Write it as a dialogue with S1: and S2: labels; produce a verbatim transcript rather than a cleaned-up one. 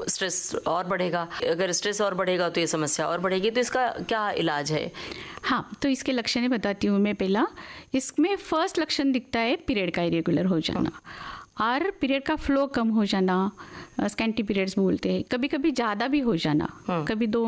S1: Stress और बढ़ेगा, अगर स्ट्रेस और बढ़ेगा तो ये समस्या और बढ़ेगी, तो इसका क्या इलाज है?
S2: हाँ, तो इसके लक्षण बताती हूँ मैं। पहला, इसमें फर्स्ट लक्षण दिखता है पीरियड का इरेगुलर हो जाना और पीरियड का फ्लो कम हो जाना, स्कैंटी पीरियड्स बोलते हैं, कभी कभी ज़्यादा भी हो जाना, कभी दो